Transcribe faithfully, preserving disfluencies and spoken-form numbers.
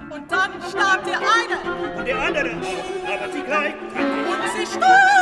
Und dann starb der eine. Und der andere auch. Aber sie greift. Und sie starb.